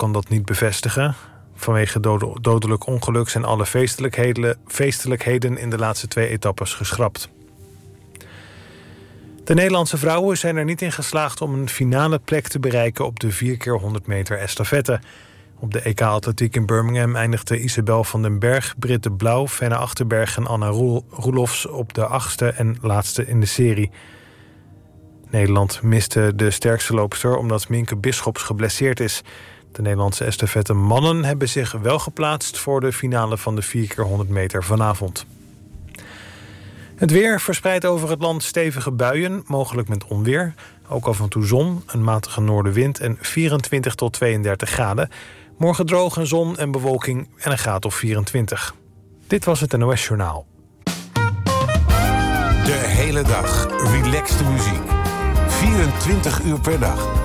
kan dat niet bevestigen. Vanwege dodelijk ongeluk zijn alle feestelijkheden in de laatste 2 etappes geschrapt. De Nederlandse vrouwen zijn er niet in geslaagd om een finale plek te bereiken op de 4x100 meter estafette. Op de EK Atletiek in Birmingham eindigden Isabel van den Berg, Britte Blauw, Fenna Achterberg en Anna Roelofs op de 8e en laatste in de serie. Nederland miste de sterkste loopster omdat Minke Bisschops geblesseerd is. De Nederlandse estafette mannen hebben zich wel geplaatst voor de finale van de 4x100 meter vanavond. Het weer verspreidt over het land stevige buien, mogelijk met onweer. Ook af en toe zon, een matige noordenwind en 24 tot 32 graden. Morgen droog en zon en bewolking en een graad of 24. Dit was het NOS Journaal. De hele dag relaxte muziek. 24 uur per dag.